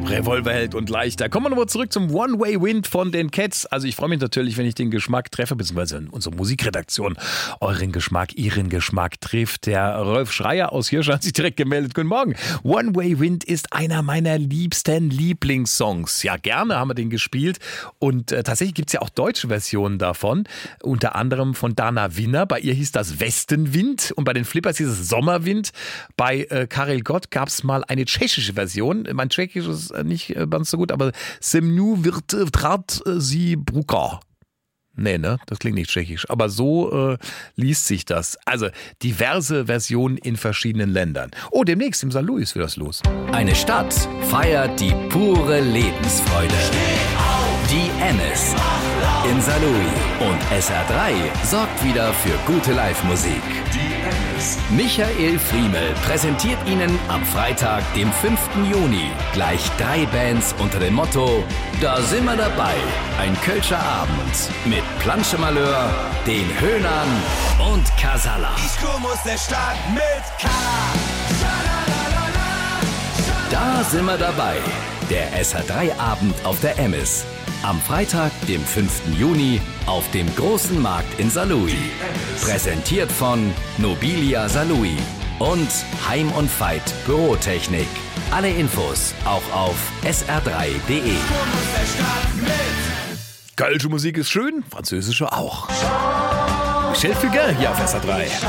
Revolverheld und leichter. Kommen wir nochmal zurück zum One-Way-Wind von den Cats. Also ich freue mich natürlich, wenn ich den Geschmack treffe, beziehungsweise unsere Musikredaktion euren Geschmack, ihren Geschmack trifft. Der Rolf Schreier aus Hirsch hat sich direkt gemeldet. Guten Morgen. One-Way-Wind ist einer meiner liebsten Lieblingssongs. Ja, gerne haben wir den gespielt. Und tatsächlich gibt es ja auch deutsche Versionen davon. Unter anderem von Dana Winner. Bei ihr hieß das Westenwind und bei den Flippers hieß es Sommerwind. Bei Karel Gott gab es mal eine tschechische Version. Mein Tschechisch ist nicht ganz so gut, aber Semnu wird trat sie Brucker. Nee, ne? Das klingt nicht tschechisch. Aber so liest sich das. Also diverse Versionen in verschiedenen Ländern. Oh, demnächst im St. Louis wird das los. Eine Stadt feiert die pure Lebensfreude. Die Emis in St. Louis. Und SR3 sorgt wieder für gute Live-Musik. Michael Friemel präsentiert Ihnen am Freitag, dem 5. Juni, gleich 3 Bands unter dem Motto Da sind wir dabei. Ein Kölscher Abend mit Planche Malheur, den Höhnern und Casalla. Ich komm aus der Stadt mit K. Da sind wir dabei. Der SR3-Abend auf der Emis. Am Freitag, dem 5. Juni, auf dem großen Markt in St. Louis. Präsentiert von Nobilia St. Louis und Heim & Veit Bürotechnik. Alle Infos auch auf sr3.de. Kölsche Musik ist schön, französische auch. Michel Fugain hier auf SR3.